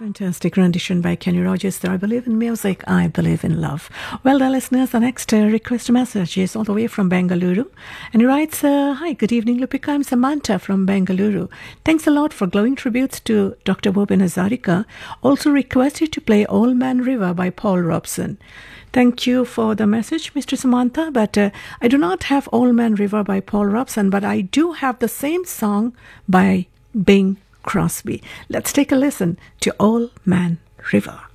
Fantastic rendition by Kenny Rogers there. I believe in music, I believe in love. Well, the listeners, the next request message is all the way from Bengaluru. And he writes, Hi, good evening, Lupika. I'm Samantha from Bengaluru. Thanks a lot for glowing tributes to Dr. Bhupin Hazarika. Also requested to play Old Man River by Paul Robson. Thank you for the message, Mr. Samantha. But I do not have Old Man River by Paul Robson, but I do have the same song by Bing Crosby. Let's take a listen to Old Man River.